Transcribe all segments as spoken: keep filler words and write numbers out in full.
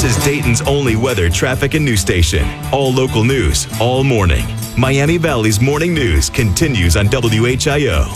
This is Dayton's only weather, traffic, and news station. All local news, all morning. Miami Valley's Morning News continues on W H I O.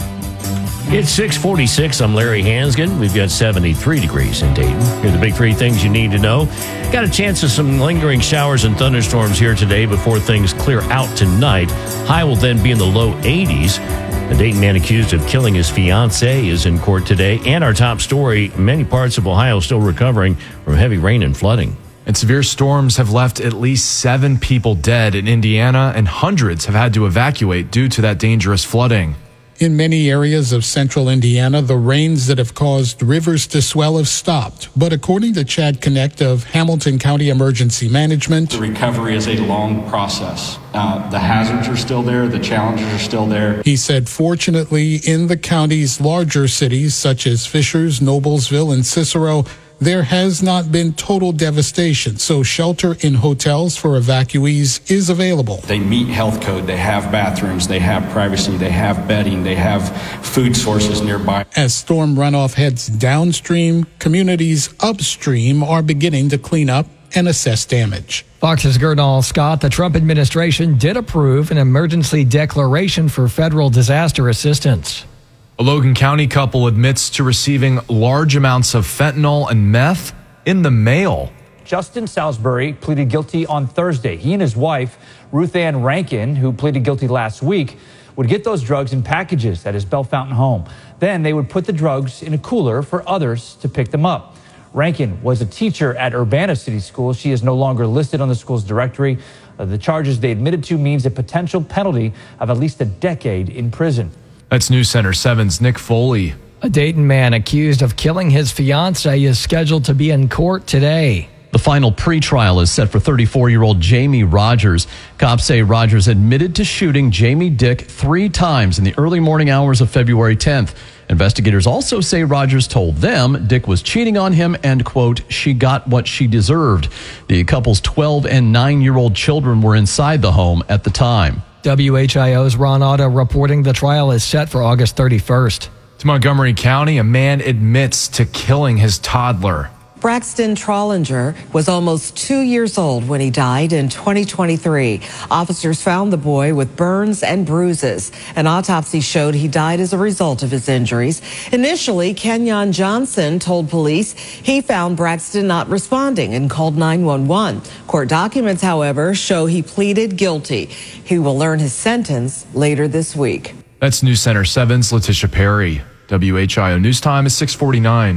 It's six forty-six. I'm Larry Hansgen. We've got seventy-three degrees in Dayton. Here are the big three things you need to know. Got a chance of some lingering showers and thunderstorms here today before things clear out tonight. High will then be in the low eighties. A Dayton man accused of killing his fiancée is in court today. And our top story, many parts of Ohio still recovering from heavy rain and flooding. And severe storms have left at least seven people dead in Indiana, and hundreds have had to evacuate due to that dangerous flooding. In many areas of central Indiana, the rains that have caused rivers to swell have stopped. But according to Chad Connect of Hamilton County Emergency Management, the recovery is a long process. Uh, the hazards are still there. The challenges are still there. He said, fortunately, in the county's larger cities, such as Fishers, Noblesville, and Cicero, there has not been total devastation, so shelter in hotels for evacuees is available. They meet health code, they have bathrooms, they have privacy, they have bedding, they have food sources nearby. As storm runoff heads downstream, communities upstream are beginning to clean up and assess damage. Fox's Gernal Scott, the Trump administration did approve an emergency declaration for federal disaster assistance. A Logan County couple admits to receiving large amounts of fentanyl and meth in the mail. Justin Salisbury pleaded guilty on Thursday. He and his wife, Ruth Ann Rankin, who pleaded guilty last week, would get those drugs in packages at his Bellefontaine home. Then they would put the drugs in a cooler for others to pick them up. Rankin was a teacher at Urbana City School. She is no longer listed on the school's directory. Uh, the charges they admitted to means a potential penalty of at least a decade in prison. That's News Center seven's Nick Foley. A Dayton man accused of killing his fiancée is scheduled to be in court today. The final pretrial is set for thirty-four-year-old Jamie Rogers. Cops say Rogers admitted to shooting Jamie Dick three times in the early morning hours of February tenth. Investigators also say Rogers told them Dick was cheating on him and, quote, she got what she deserved. The couple's twelve and nine-year-old children were inside the home at the time. W H I O's Ron Otto reporting the trial is set for August thirty-first. To Montgomery County, a man admits to killing his toddler. Braxton Trollinger was almost two years old when he died in twenty twenty-three. Officers found the boy with burns and bruises. An autopsy showed he died as a result of his injuries. Initially, Kenyon Johnson told police he found Braxton not responding and called nine one one. Court documents, however, show he pleaded guilty. He will learn his sentence later this week. That's News Center seven's Letitia Perry. W H I O News Time is six forty-nine.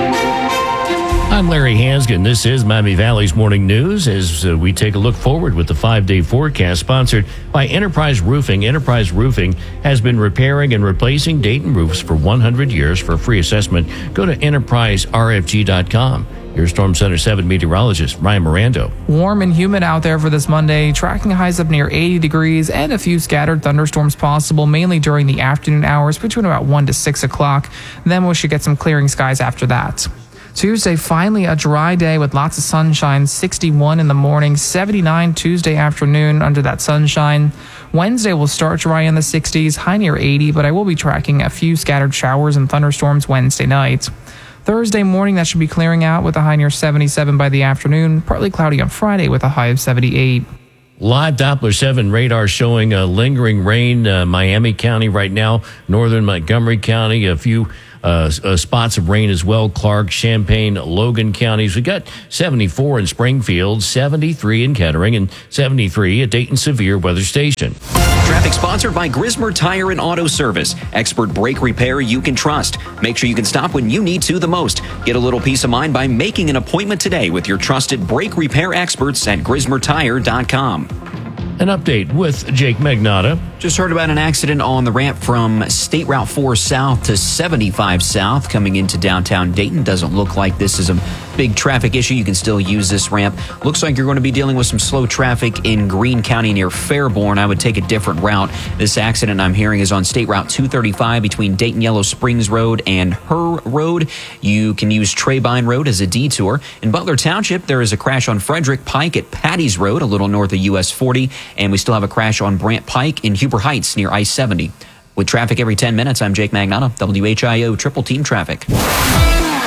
I'm Larry Hansgen. This is Miami Valley's Morning News as uh, we take a look forward with the five-day forecast sponsored by Enterprise Roofing. Enterprise Roofing has been repairing and replacing Dayton roofs for one hundred years. For a free assessment, go to enterprise r f g dot com. Here's Storm Center seven meteorologist Ryan Mirando. Warm and humid out there for this Monday, tracking highs up near eighty degrees and a few scattered thunderstorms possible, mainly during the afternoon hours between about one to six o'clock. Then we should get some clearing skies after that. Tuesday, finally a dry day with lots of sunshine, sixty-one in the morning, seventy-nine Tuesday afternoon under that sunshine. Wednesday will start dry in the sixties, high near eighty, but I will be tracking a few scattered showers and thunderstorms Wednesday night. Thursday morning, that should be clearing out with a high near seventy-seven by the afternoon, partly cloudy on Friday with a high of seventy-eight. Live Doppler seven radar showing uh, lingering rain, uh, Miami County right now, northern Montgomery County, a few Uh, uh, spots of rain as well. Clark, Champaign, Logan counties. We got seventy-four in Springfield, seventy-three in Kettering, and seventy-three at Dayton Severe Weather Station. Traffic sponsored by Grismer Tire and Auto Service. Expert brake repair you can trust. Make sure you can stop when you need to the most. Get a little peace of mind by making an appointment today with your trusted brake repair experts at grismer tire dot com. An update with Jake Magnotta. Just heard about an accident on the ramp from State Route four South to seventy-five South coming into downtown Dayton. Doesn't look like this is a big traffic issue. You can still use this ramp. Looks like you're going to be dealing with some slow traffic in Greene County near Fairborn. I would take a different route. This accident I'm hearing is on State Route two thirty-five between Dayton Yellow Springs Road and Her Road. You can use Trebine Road as a detour. In Butler Township, there is a crash on Frederick Pike at Patty's Road, a little north of U S forty. And we still have a crash on Brant Pike in Huber Heights near I seventy. With traffic every ten minutes, I'm Jake Magnotta, W H I O Triple Team Traffic.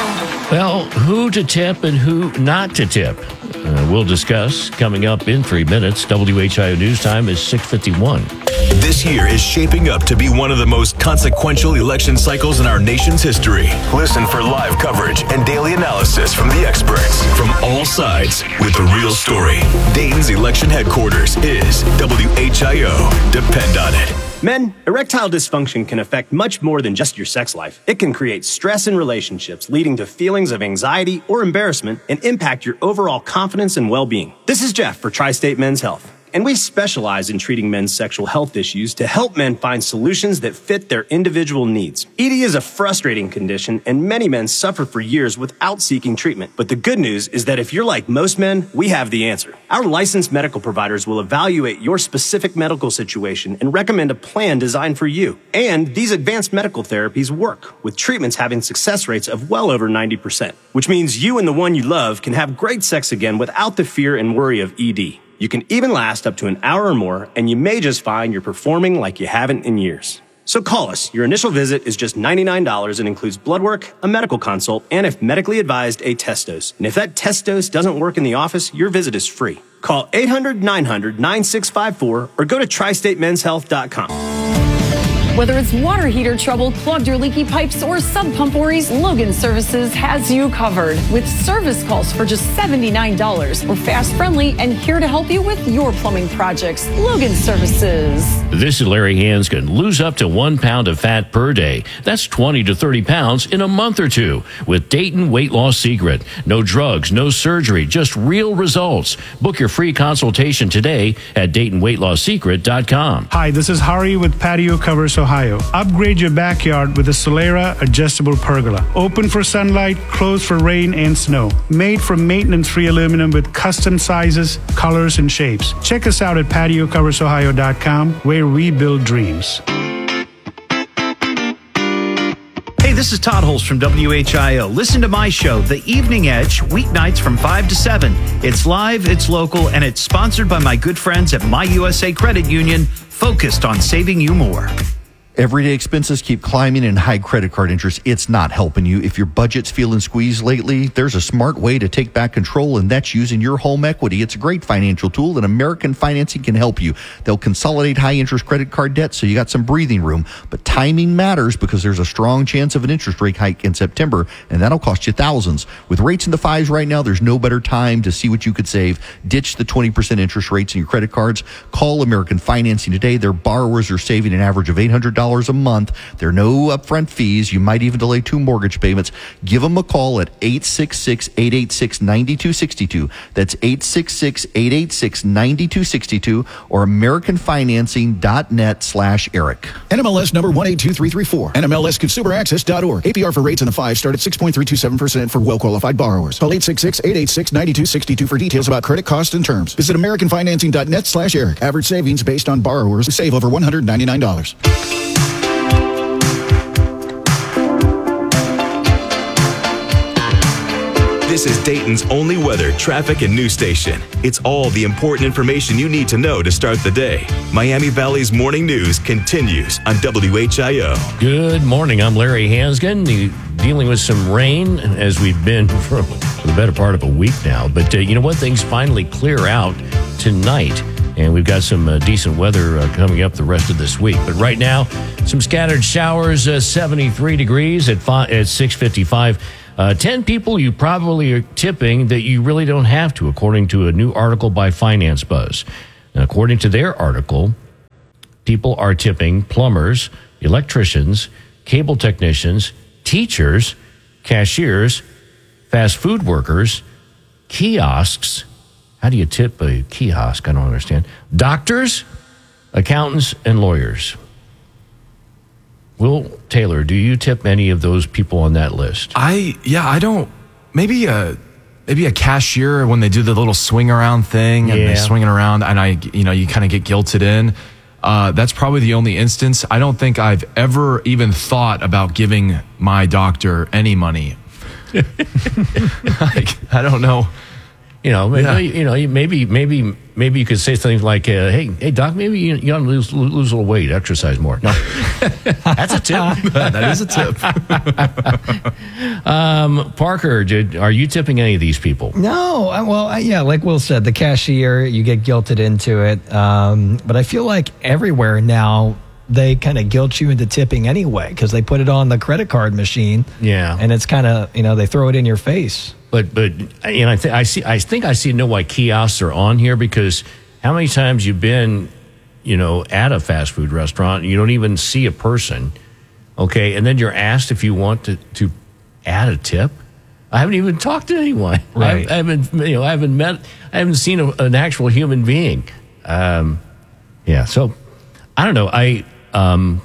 Well, who to tip and who not to tip? Uh, we'll discuss coming up in three minutes. W H I O News Time is six fifty-one. This year is shaping up to be one of the most consequential election cycles in our nation's history. Listen for live coverage and daily analysis from the experts from all sides with the real story. Dayton's election headquarters is W H I O. Depend on it. Men, erectile dysfunction can affect much more than just your sex life. It can create stress in relationships, leading to feelings of anxiety or embarrassment, and impact your overall confidence and well-being. This is Jeff for Tri-State Men's Health, and we specialize in treating men's sexual health issues to help men find solutions that fit their individual needs. E D is a frustrating condition, and many men suffer for years without seeking treatment. But the good news is that if you're like most men, we have the answer. Our licensed medical providers will evaluate your specific medical situation and recommend a plan designed for you. And these advanced medical therapies work, with treatments having success rates of well over ninety percent, which means you and the one you love can have great sex again without the fear and worry of E D. You can even last up to an hour or more, and you may just find you're performing like you haven't in years. So call us. Your initial visit is just ninety-nine dollars and includes blood work, a medical consult, and if medically advised, a test dose. And if that test dose doesn't work in the office, your visit is free. Call eight hundred, nine hundred, nine six five four or go to tri state men's health dot com. Whether it's water heater trouble, clogged or leaky pipes, or sub pump worries, Logan Services has you covered with service calls for just seventy-nine dollars. We're fast, friendly, and here to help you with your plumbing projects. Logan Services. This is Larry Hanskin. Lose up to one pound of fat per day. That's twenty to thirty pounds in a month or two with Dayton Weight Loss Secret. No drugs, no surgery, just real results. Book your free consultation today at Dayton Weight Loss Secret dot com. Hi, this is Hari with Patio Covers Ohio. Upgrade your backyard with a Solera adjustable pergola. Open for sunlight, closed for rain and snow. Made from maintenance-free aluminum with custom sizes, colors, and shapes. Check us out at patio covers ohio dot com, where we build dreams. Hey, this is Todd Holst from W H I O. Listen to my show, The Evening Edge, weeknights from five to seven. It's live, it's local, and it's sponsored by my good friends at My U S A Credit Union, focused on saving you more. Everyday expenses keep climbing and high credit card interest. It's not helping you. If your budget's feeling squeezed lately, there's a smart way to take back control, and that's using your home equity. It's a great financial tool, and American Financing can help you. They'll consolidate high-interest credit card debt so you got some breathing room. But timing matters because there's a strong chance of an interest rate hike in September, and that'll cost you thousands. With rates in the fives right now, there's no better time to see what you could save. Ditch the twenty percent interest rates in your credit cards. Call American Financing today. Their borrowers are saving an average of eight hundred dollars a month. There are no upfront fees. You might even delay two mortgage payments. Give them a call at eight six six, eight eight six, nine two six two. That's eight six six, eight eight six, nine two six two or american financing dot net slash Eric. N M L S number one eight two three three four. N M L S consumer access dot org. A P R for rates in the five start at six point three two seven percent for well-qualified borrowers. Call eight six six, eight eight six, nine two six two for details about credit costs and terms. Visit american financing dot net slash Eric. Average savings based on borrowers who save over one hundred ninety-nine dollars. This is Dayton's only weather, traffic, and news station. It's all the important information you need to know to start the day. Miami Valley's morning news continues on W H I O. Good morning. I'm Larry Hanskin. Dealing with some rain as we've been for the better part of a week now. But uh, you know what? Things finally clear out tonight. And we've got some uh, decent weather uh, coming up the rest of this week. But right now, some scattered showers, uh, seventy-three degrees at, fi- at six fifty-five. Uh, ten people you probably are tipping that you really don't have to, according to a new article by Finance Buzz. And according to their article, people are tipping plumbers, electricians, cable technicians, teachers, cashiers, fast food workers, kiosks. How do you tip a kiosk? I don't understand. Doctors, accountants, and lawyers. Will Taylor, do you tip any of those people on that list? I, yeah, I don't. Maybe a, maybe a cashier when they do the little swing around thing and Yeah. they swing it around and I, you know, you kind of get guilted in. Uh, that's probably the only instance. I don't think I've ever even thought about giving my doctor any money. Like, I don't know. You know, maybe, Yeah. you know, maybe, maybe, maybe you could say something like, uh, "Hey, hey, doc, maybe you, you ought to lose, lose a little weight, exercise more." No, that's a tip. That is a tip. um, Parker, did, are you tipping any of these people? No, I- well, I- yeah, like Will said, the cashier, you get guilted into it. Um, but I feel like everywhere now, they kind of guilt you into tipping anyway because they put it on the credit card machine. Yeah. And it's kind of, you know, they throw it in your face. But but and I think I see I think I see know why kiosks are on here, because how many times you've been, you know, at a fast food restaurant and you don't even see a person, okay, and then you're asked if you want to, to add a tip. I haven't even talked to anyone. Right. I, I haven't you know I haven't met I haven't seen a, an actual human being. Um, yeah, so I don't know. I um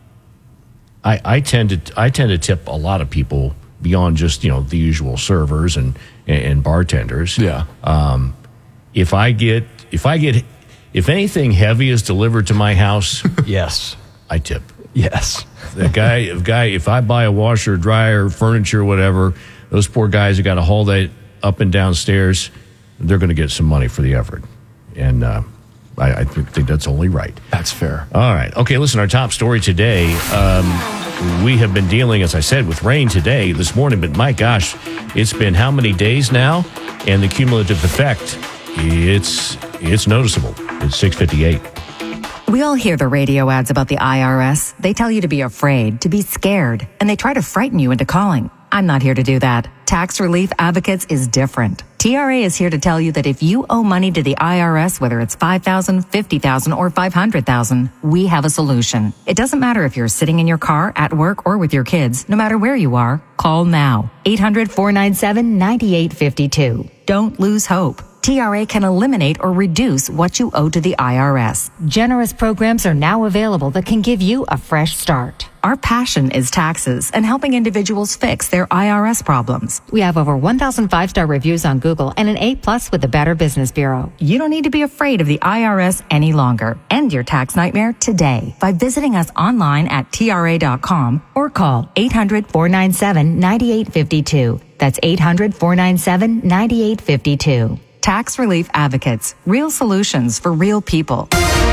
I I tend to I tend to tip a lot of people beyond just, you know, the usual servers and, and bartenders. Yeah. Um, if I get, if I get, if anything heavy is delivered to my house, yes, I tip. Yes. The guy, if guy, if I buy a washer, dryer, furniture, whatever, those poor guys who got to haul that up and down stairs, they're going to get some money for the effort. And, uh, I, I think that's only right. That's fair. All right. Okay, listen, our top story today. Um, we have been dealing, as I said, with rain today, this morning, but my gosh, it's been how many days now? And the cumulative effect, it's it's noticeable. It's six fifty-eight. We all hear the radio ads about the I R S. They tell you to be afraid, to be scared, and they try to frighten you into calling. I'm not here to do that. Tax Relief Advocates is different. T R A is here to tell you that if you owe money to the I R S, whether it's five thousand dollars, fifty thousand dollars, or five hundred thousand dollars, we have a solution. It doesn't matter if you're sitting in your car, at work, or with your kids. No matter where you are, call now. eight hundred, four nine seven, nine eight five two. Don't lose hope. T R A can eliminate or reduce what you owe to the I R S. Generous programs are now available that can give you a fresh start. Our passion is taxes and helping individuals fix their I R S problems. We have over one thousand five-star reviews on Google and an A plus with the Better Business Bureau. You don't need to be afraid of the I R S any longer. End your tax nightmare today by visiting us online at T R A dot com or call eight hundred, four nine seven, nine eight five two. That's eight hundred, four nine seven, nine eight five two. Tax Relief Advocates. Real solutions for real people.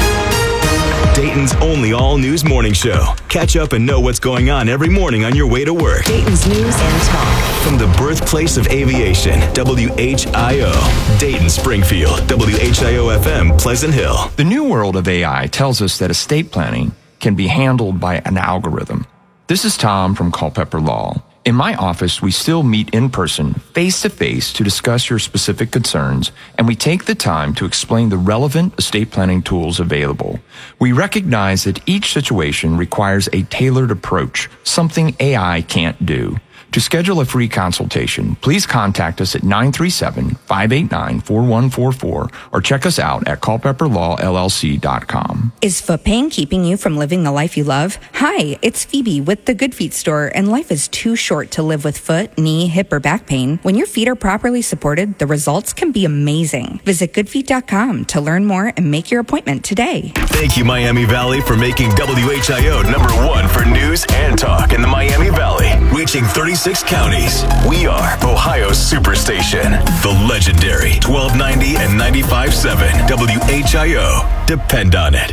Dayton's only all-news morning show. Catch up and know what's going on every morning on your way to work. Dayton's News and Talk. From the birthplace of aviation, W H I O. Dayton, Springfield, W H I O F M, Pleasant Hill. The new world of A I tells us that estate planning can be handled by an algorithm. This is Tom from Culpeper Law. In my office, we still meet in person, face-to-face, to discuss your specific concerns, and we take the time to explain the relevant estate planning tools available. We recognize that each situation requires a tailored approach, something A I can't do. To schedule a free consultation, please contact us at nine three seven, five eight nine, four one four four or check us out at culpeper law L L C dot com. Is foot pain keeping you from living the life you love? Hi, it's Phoebe with the Good Feet store, and life is too short to live with foot, knee, hip, or back pain. When your feet are properly supported, the results can be amazing. Visit good feet dot com to learn more and make your appointment today. Thank you, Miami Valley, for making W H I O number one for news and talk in the Miami Valley, reaching thirty-six counties. We are Ohio's Superstation, the legendary twelve ninety and ninety-five point seven W H I O. Depend on it.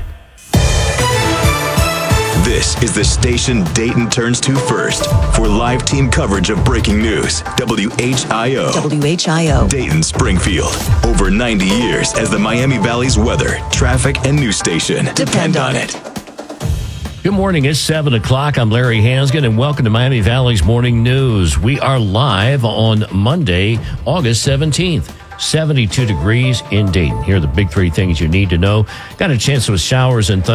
This is the station Dayton turns to first for live team coverage of breaking news. W H I O. W H I O. Dayton, Springfield. Over ninety years as the Miami Valley's weather, traffic, and news station. Depend on it. Good morning. It's seven o'clock. I'm Larry Hansgen, and welcome to Miami Valley's Morning News. We are live on Monday, August seventeenth. seventy-two degrees in Dayton. Here are the big three things you need to know. Got a chance of showers and thunder.